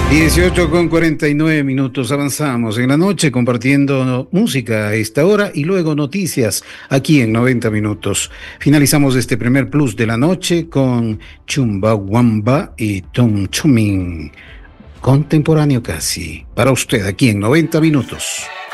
18:49, avanzamos en la noche compartiendo música a esta hora y luego noticias aquí en 90 minutos. Finalizamos este primer plus de la noche con Chumbawamba y Tom Chumin, contemporáneo casi, para usted aquí en 90 minutos.